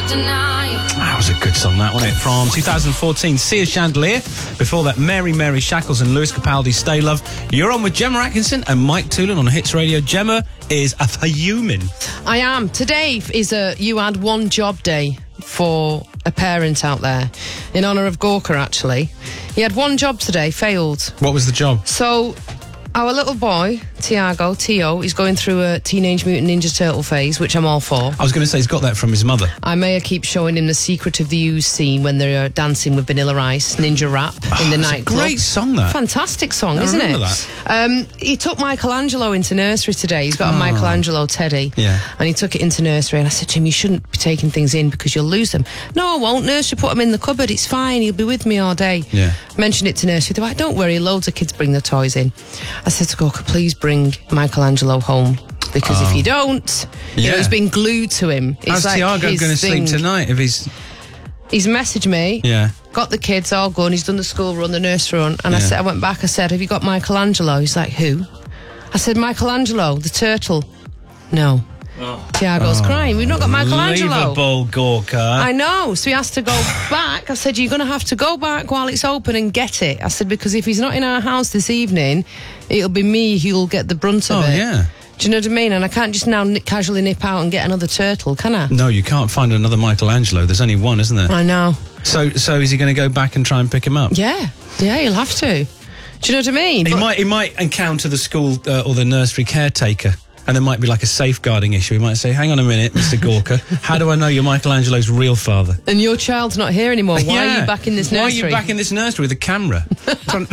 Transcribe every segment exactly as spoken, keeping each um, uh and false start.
deny it. That was a good song, that, wasn't it? From two thousand fourteen, Sia Chandelier. Before that, Mary Mary Shackles and Lewis Capaldi's Stay Love. You're on with Gemma Atkinson and Mike Toolan on Hits Radio. Gemma is a fuming. I am. Today is a You Had One Job Day for a parent out there, in honour of Gorka, actually. He had one job today, failed. What was the job? So, our little boy, Tiago, Tio, is going through a Teenage Mutant Ninja Turtle phase, which I'm all for. I was going to say he's got that from his mother. I may keep showing him the Secret of the Ooze scene when they're dancing with Vanilla Ice, Ninja Rap, Oh, in the it's a nightclub. great song, that. Fantastic song, I isn't it? remember that. Um, he took Michelangelo into nursery today. He's got a Oh. Michelangelo teddy. Yeah. And he took it into nursery, and I said to him, you shouldn't be taking things in because you'll lose them. No, I won't. Nursery put them in the cupboard. It's fine. He'll be with me all day. Yeah. Mentioned it to nursery. They're like, don't worry, loads of kids bring their toys in. I said to Gorka, please bring Michelangelo home. Because Oh. if you don't, you know, Yeah. he's been glued to him. It's How's like Tiago his going to sleep thing. tonight if he's... He's messaged me. Yeah. Got the kids all gone. He's done the school run, the nursery run. And I Yeah. said, I went back, I said, have you got Michelangelo? He's like, who? I said, Michelangelo, the turtle. No. Tiago's crying. We've not got Michelangelo. Unbelievable, Gorka. I know. So he has to go back. I said, you're going to have to go back while it's open and get it. I said, because if he's not in our house this evening, it'll be me who'll get the brunt of Oh, it. yeah. Do you know what I mean? And I can't just now nip, casually nip out and get another turtle, can I? No, you can't find another Michelangelo. There's only one, isn't there? I know. So, so is he going to go back and try and pick him up? Yeah. Yeah, he'll have to. Do you know what I mean? He But- might, he might encounter the school uh, or the nursery caretaker, and there might be like a safeguarding issue. He might say, "Hang on a minute, Mister Gorka, how do I know you're Michelangelo's real father?" And your child's not here anymore. Why Yeah. are you back in this Why nursery? are you back in this nursery with a camera? You've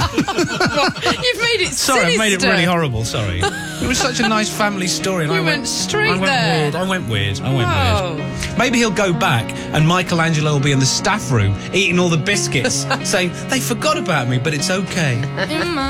made it Sorry, I've made it sinister. really horrible. Sorry. It was such a nice family story. And You I went went straight I went there. Weird. I went weird. I went Wow. weird. Maybe he'll go back and Michelangelo will be in the staff room eating all the biscuits, saying they forgot about me, but it's okay. In my